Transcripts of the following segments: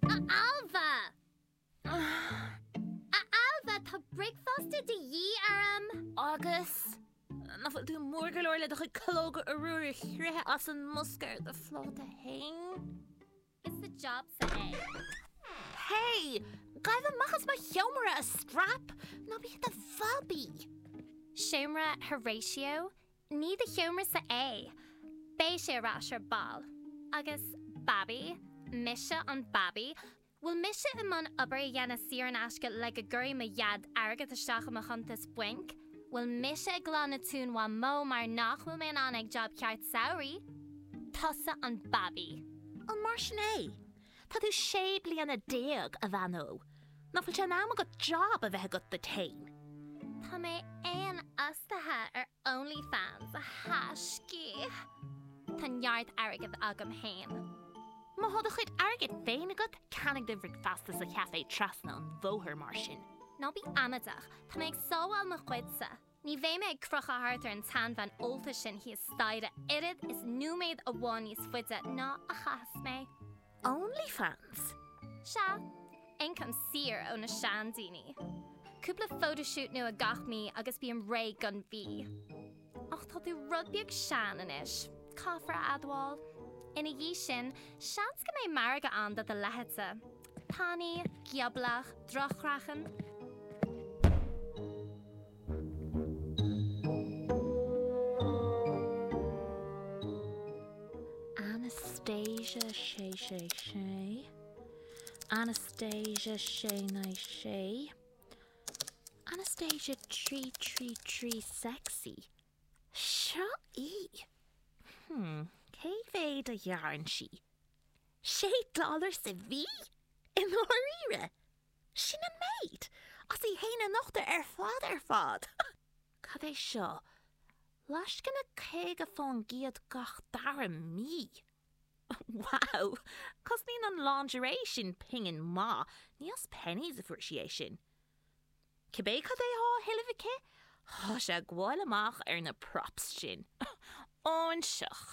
Alva! Alva, tá breakfast de dhí Agus, na bfuil tú mór go leir le do chuid clóga a rúir chrithe as an muscar de flóta hain. It's the job sa é. Hey, gaibh machas ma cheomara a strap, na bí the fubby. Seomra Horatio, ní de cheomra sa é. Bé sé rás ar ball. Agus Babby, Misha an Babby, will Misha man uber dhéana sir an asca le go gurí ma iad airgad isteach am a chuntas buink? Will Misha glán na tún wa mó mar nachhfuil mé an ag job ceart saoirí? Tusa an Babby. An mar sinné, tá tú sé bliana déag a bhanó. Na bfuil sé ná go job a bheith go de tain. Tá mé éon astathe ar OnlyFans a haiscí. Tá neart airgad agam hain. Má hada chuid airgad féin agat canig de bhrig fastas a café trasna an bhóthar mar sin. Nó bí amadach, tá mé ag sábháil na chuidsa. Ní bhé mé ag crucha hartar an tan van olta sin hí is staide irid is núméid a bháin níos fuide ná a chas mé. OnlyFans? Se, income sir ó na seandíní. Cúpla photoshoot nu a gach mí agus bí an ré gun bhí. Ach tá tú rugbeag sean inis, cáfra adháil. Ina dhí sin, seans go mé marga an da de lehetsa. Pani, giablach, drochrachan. Anastasia Shay. Anastasia Shay. Anastasia tree sexy. Shy. Cé féad a dhearan si? $6 sa bhí? In áíre? Sin an méid? As í héine nachta ar fad. Cad é seo? Leiscin na cé a fón giad gach dar mí. Wow, cos nín an lingerie sin pingin má, níos pennies a fuair sin. Cibé cad é há hilifike? Há sé gháil amach ar na props sin. Ón seach.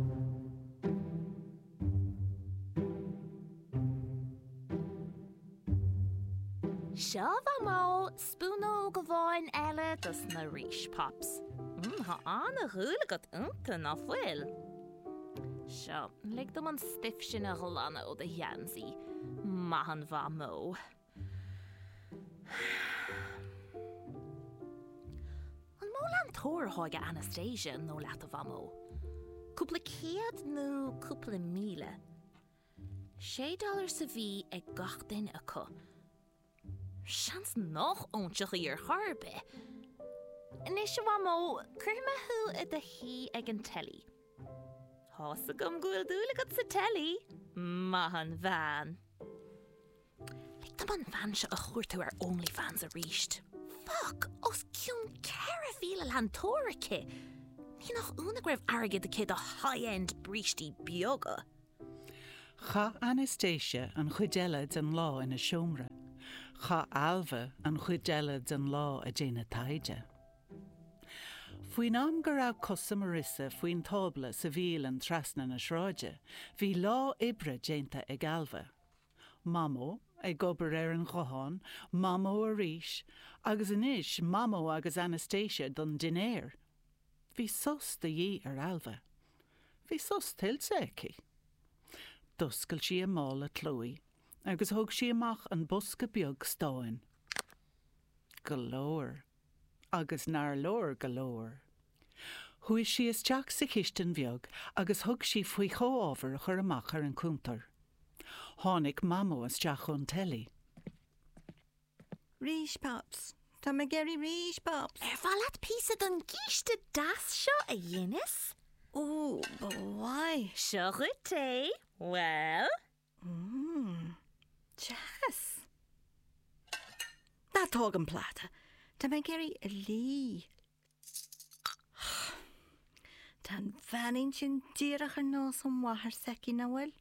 Seo mó spúnó go bháin eile dus na ríis pops. Tá anna thuúla go unta na bhfuil. Seo, lig dom an stiff sin a gholanna ó de dhéansaí. Mahan bha mó. An mó lean tóir háige Anastasia nó leat a bha mó. Cúpla céad nó cúpla míle. $6 sa bhí ag gach duine acu. Seans noch ónseach ar charbe. Nis se bha mó, chuirme thu a de hí ag an telly. Hása gom gúil dúla go sa telly, mahan bhean. Lig dom an bhean se a chuirtú ar OnlyFans a ríist. Fuck, os ciún ceara fíle lean tóracha. Ní nach úna greibh airgid a cid a high-end brístí bioga. Cha Anastasia an chuidéile den lá ina siomra. Cha Alva an chuidéile den lá a déine taide. Fuoin am go raibh cosa marissa faoin tabla sa bhíl an trasna na sráide, bhí lá ibre dénta ag Alva. Mamó ag gobar ar an ghothán, mamó a ríis, agus inis mamó agus Anastasia don dinéir. Bhí sos de dhí ar Alva. Bhí sos tilsa aici. Duscail si a mála tlói, agus thug si amach an busca beag stáin. Golóir, agus nar lóir golóir. Thuaidh si isteach sa chistin bheag, agus thug si faoi chomhábhar chur amach ar an cúntar. Tháinig mamó isteach chun telly. Ríis pops. Tá me geirí ríis pops. Bhalat písa don gíiste das seo a dhéanas? Ó, bhai. Seo go té? Well? Jess. Tá tógan plata. Tá me geirí a lí. Tá bhanin sin díreach ar nás an mhathar seci na bhfuil.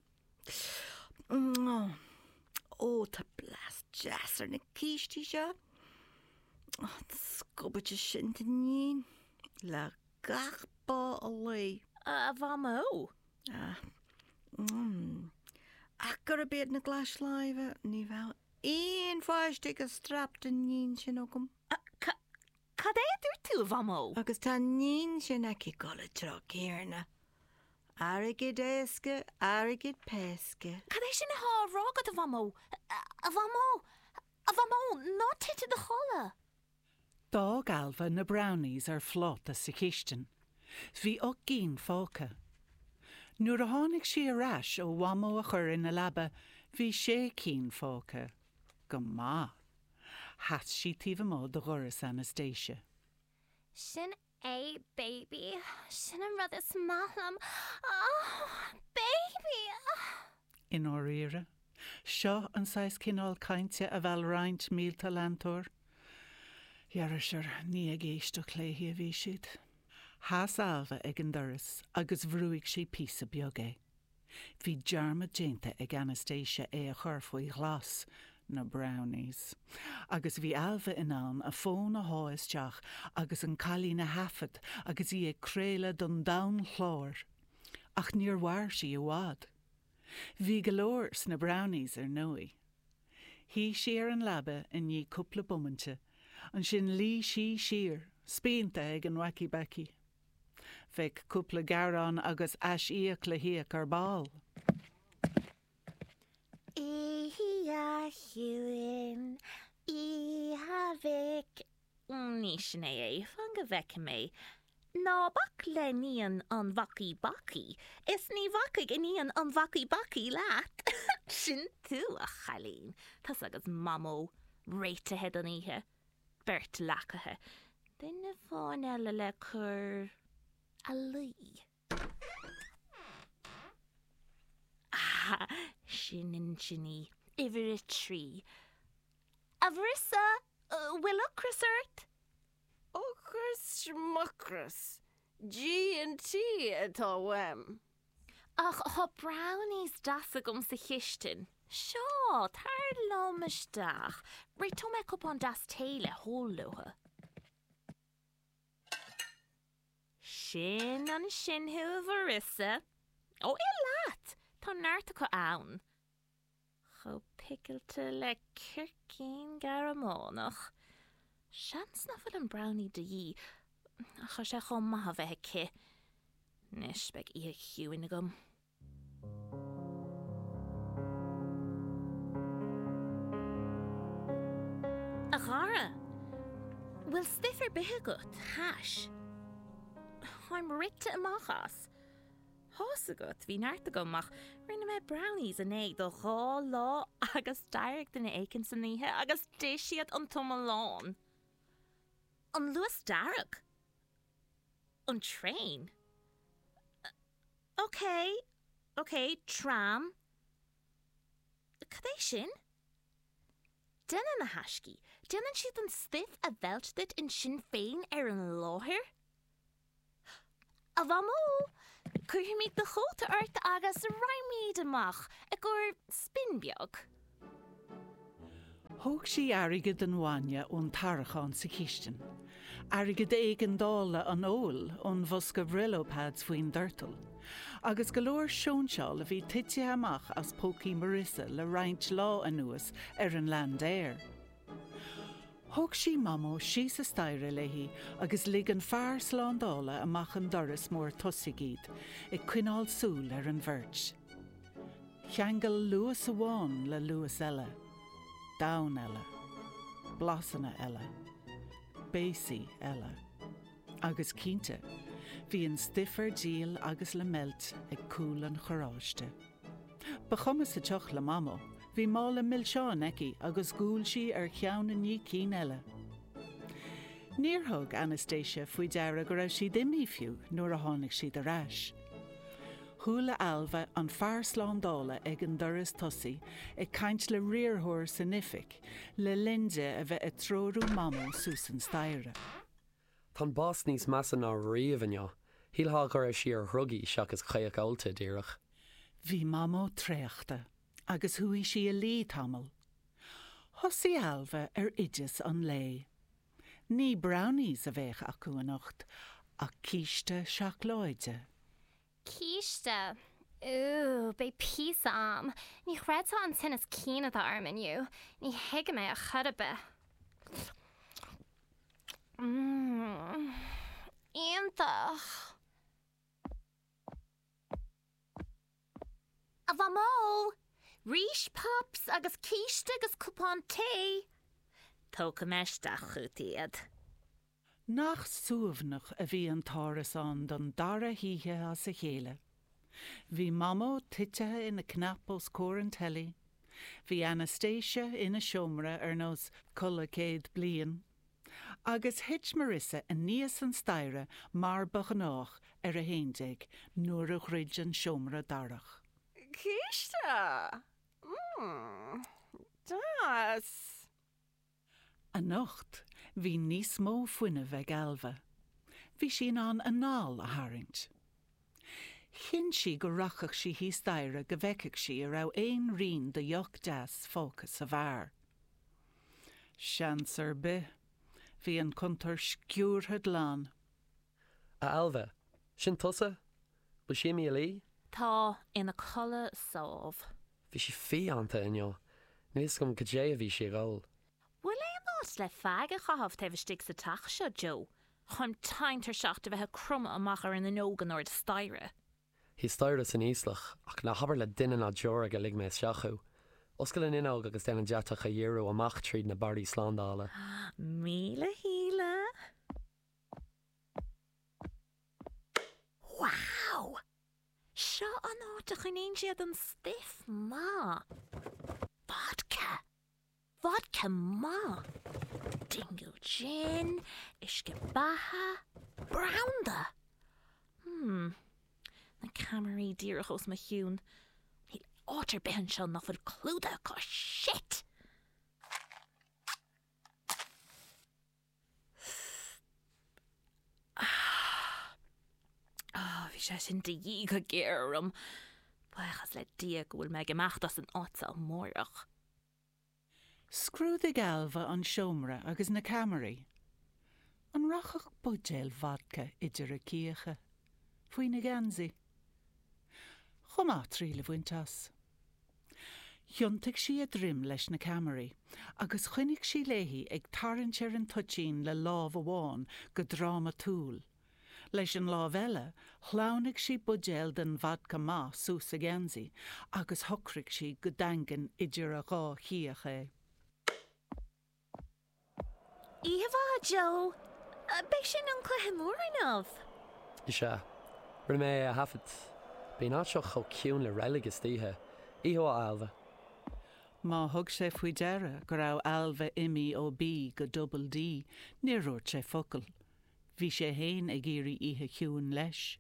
Ó, tá blas Jess ar na cíistí seo. Tá scobaite sin ta nín. Le gach bá a lei. A bha mó? Agur a bed na glasleive, ní bhá éon fáiste go strap den nín sin ogam. Cad éidir tú bhamó? Agus tá nín sin aici gola tro céarna. Arigid éasca, arigid pesca. Cad é sin há rágad a bhamó? A bhamó, ná tite de chola. Dá galfa na brownies ar flot a sa chistin. Bhí og gín fóca. Nuair a tháinig si a rais ó wamó a chur in na labba, bhí sé cín fóca. Go má. Has si tíomh mó do ghuras Anastasia. Sin é, baby. Sin an rud is maithlam. Oh, baby. In áíire, seo an sais cinál cainte a bhil roint mílta leantóir. Dhearasir ní a géisteach léhí a bhí siad. Has alva ag an doras agus bhrúigh sí písa beag é. Bhí dearma dénta ag Anastasia é a chur faoi glas na brownies. Agus bhí alva inán a fón a háisteach agus an calí na hafad agus í ag créile don dain chlár. Ach níor bhair sí a bhád. Bhí golóir sna brownies ar nóí. Hí sé ar an labba in ní cúpla bumante, an sin lí sí siar, spínta ag an waci-baci. Feic cúpla garán agus as íoc le híoc ar ball. Í a hiúin, í a bhic. Ní sin é fan go bheice mé. Ná bach le níon an vaci-baci. Is ní vacaig in níon an vaci-baci leat. Sin tú a chalín. Tás agus mamó réitethe an ihe. Bert lacathe. Duine fáin eile le chur a lí. Sin sinní, iver a trí. Avrissa, will Chrisert? Ochras schmuckras. G&T atá wem. Ach, ha brownies das a gom sa chistin. Seo, tar lomistach. Rí tú me cup an das téile hóluha. Sin an sin hu Avrissa. Ó, laat. Tá náirta go ann. Cho picklte le circín garamónach. Seans na fuil an brownie de dhí. Cho sé chom maith bheith ci. Nis beg í a hiúin agam. A gara. Will stiffer bithe gut, hash. I'm ritte amachas. Hásagat hí náirta gomach rinne me brownies in é do gá lá agus dairg den écin san níthe agus déisiad an tomalán. An luas darag. An train. Okay, tram. Cadé sin? Denna na haisci, denan siad an stiff a bheltdit in sin féin an láthir? A bhamó! Cuir mí de chóta ort agus raimíd amach a gur spinbeag. Thóg sí airigid an bhaine ón tarachán sa chistin. Airigid éig an dála an óil ón bhosca brillopads faoin d'irtal. Agus golóir seonseáil a bhí tite amach as pócaí marissa le roint lá anuas ar an land éir. Thóg sí mamó sí sa staire leihí agus lig an fear slándála amach an doras mór tosigíd ag cuineáil súl ar an bhirt. Cheangal luas a bháin le luas eile, daun eile, blasanna eile, bésaí eile. Agus cínte, bhí an stiffer díal agus le melt ag cúil an choráiste. Ba chumas sa teach le mamó, bhí mála millseán eici agus gúil si ar cheann na ní cín eile. Níor thug Anastasia faoi deara go raibh si dimí fiú nuair a tháinig siad a rais. Thúla alva an fear slándála ag an doras tosaí ag caint le riarthóir san ific le linde a bheith a tróú mamó Susan staire. Tá bás níos measa ná riamhanne, hílthá go raibh si ar thrugaí seachas chaíochálta díreach. Bhí mamó tréachta. Agus thuí si a lí tamil. Thosaí alva ar idias an lé. Ní brownies a bheith acu an ocht, ach cíiste seach láide. Cíiste. Ooh, be pís am. Ní chreidta an tinnas cína a arm inniu. Ní hiige me a chudabe. Íntach. A bha mó, ríis pops agus cíiste agus cúpán té. Tóca meisteach chutíad. Nach suamhnach a bhí an táras an don dara híthe as a chéile. Bhí mamó tithe ina knapos córan telly. Bhí Anastasia ina siomra ar nós colla céad blian. Agus hit Marissa a níos an staire mar bachanách ar a héindeag nuair a chrid an siomra darach. Cíiste? Das. A nocht bhí níos mó fuine bheith galfa. Bhí sin an anál a hairint. Chin si go rachach si hí staire go bheiceach si a rá éon rion de joch deas fócas a bhar. Seansar be, bhí an contar sciúrthad lán. A Alva, sin tusa? Bu sé mi a lí? Tá ina colla sábh. Bhí si fianta inniu. Níos gom go dé a bhí sé gáil. Bhfuil é más le feig a chahabh tehstig sa tach seo, Joe. Chum taintar seach a bheith crumma amach ar in the nógan or the staire. Hí staire san íslach ach na habar le duine na deora go lig mé seachu. Oscail in inág agus den an deatach a dhéú amach tríd na barí slandála. Míle híle. Wow! Seo an áiteach in éon siad an stiff má. Vodka. Vodka má. Dingo gin, isce baha, brownda. Na camarí díirechos ma hiún. Hí átar behan seo nach fud clúda go shit. Bhí sé sin de dhí go géarm. Buchas le dia go bhfuil me gemacht as an áta mórach. Scrúd galfa an siomra agus na camarí. An rachach budéil vodka idir a cíocha. Fuoi na gansi. Chomá tríle bhaintas. Thiontaigh si a drim leis na camarí, agus chuinnig si léhí ag tarint ar an tuitín le lámh amháin go dráma túl. Leis an lámh eile, chlánaigh si budéil den vodka má sús a gansi, agus thucriigh si go dangan idir a gá cíocha. Íomhá, Joe. Beg sin an cluthe mórinmh. I se. Ri mé a hafad. Bí ná seo cho ciún le religus títhe. Ího Alva. Má thug sé faoi deire go raibh Alva imi ó bí go double D, ní ruirt sé focail. Bhí sé héin ag géirí ihe ciún leis.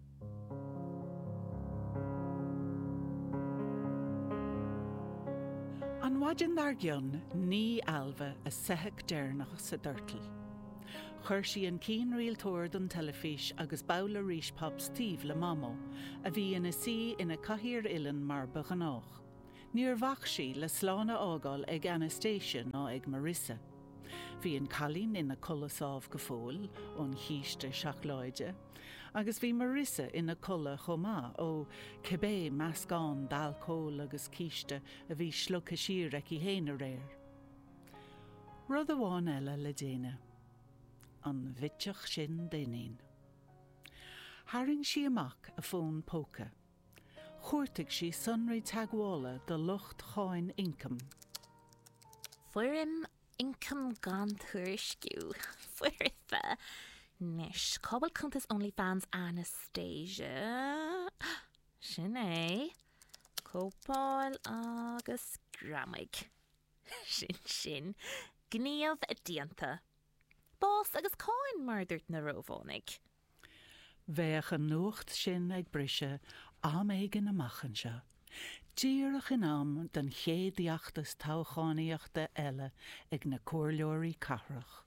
An waidin dar gionn ní Alva a sethach déirnach sa dúirtal. Chuir si an cín rialtóir don telefís agus bála ríis pop Steve le mamó, a bhí ina sí ina caithír ilan mar bachanách. Níor bhach si le slána ágáil ag Anastasia ná ag Marissa. Bhí an chalín ina colasámh go fóil ón chiiste seachláide, agus bhí Marissa ina colla chomá ó cibé meascán d'alcóil agus cíiste a bhí slucha siar ag i héana réir. Rud amháin eile le déine. An bhiteach sin daoine. Tharraing si amach a fón póca. Chuirteigh si sunraí taghála do lucht cháin incam. Fuirim incam gan thuirsciú. Fuiritha. Nis, cobal cuntas OnlyFans Anastasia. Sin é. Cópáil agus gramig. Sin. Gníomh a dianta. Bás agus cáin murdert na rómhánig. Bheith an nuacht sin ag brise am éigen amachchan se. Díirech in am den chéadíochtas táchaíochta eile ag na cóirleoirí carrach.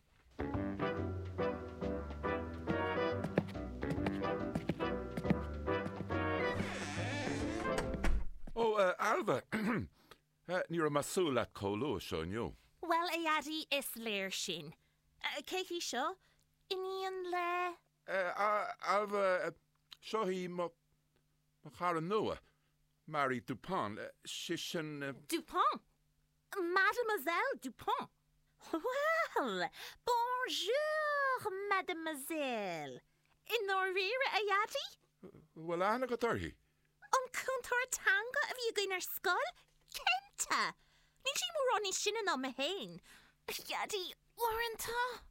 Alva, ní a masú le cólú seo nniu. Well, Ayadi is léir sin. Céhí seo, iníon le... Alva, seo hí má char an nua. Marie Dupont, sin... Dupont. Mademoiselle Dupont. Well, bonjour, mademoiselle. In Norira a yadi? Well, Anna go dorthaí. Kuntar tanga of you going skull? Kenta. Ninji moroni shinan on my hain. Yadi, warranta.